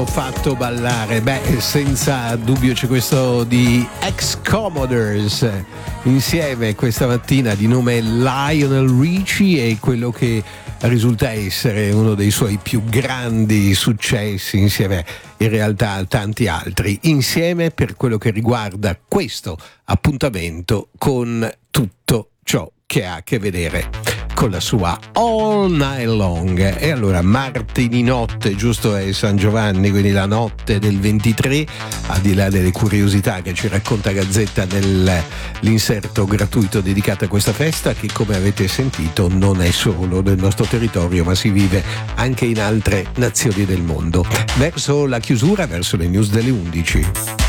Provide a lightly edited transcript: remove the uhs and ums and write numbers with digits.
Fatto ballare, senza dubbio c'è questo di ex-Commodores insieme questa mattina, di nome Lionel Richie, e quello che risulta essere uno dei suoi più grandi successi, insieme in realtà a tanti altri, insieme per quello che riguarda questo appuntamento con tutto ciò che ha a che vedere con la sua All Night Long. E allora martedì notte, giusto, è San Giovanni, quindi la notte del 23, al di là delle curiosità che ci racconta Gazzetta nell'inserto gratuito dedicato a questa festa, che come avete sentito non è solo del nostro territorio ma si vive anche in altre nazioni del mondo. Verso la chiusura, verso le news delle 11.